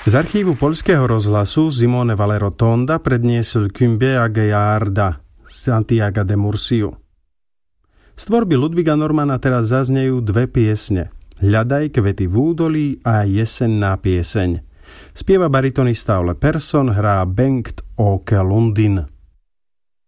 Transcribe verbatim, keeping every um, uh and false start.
Z archívu poľského rozhlasu Simone Valero Tonda predniesol Cumbia Gaillarda Santiago de Murciu. Z tvorby Ludviga Normana teraz zaznejú dve piesne. Hľadaj kvety v údolí a Jesenná pieseň. Spieva baritonista Ole Persson, hrá Bengt Åke Lundin.